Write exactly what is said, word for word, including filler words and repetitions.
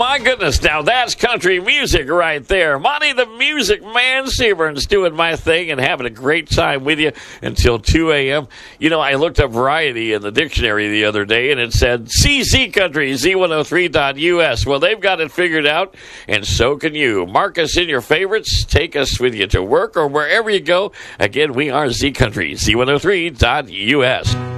my goodness, now that's country music right there. Monty the Music Man Seaburn's doing my thing and having a great time with you until two a.m. You know, I looked up variety in the dictionary the other day, and it said C Z Country, Z one oh three dot U S. Well, they've got it figured out, and so can you. Mark us in your favorites. Take us with you to work or wherever you go. Again, we are Z Country, Z one oh three dot U S.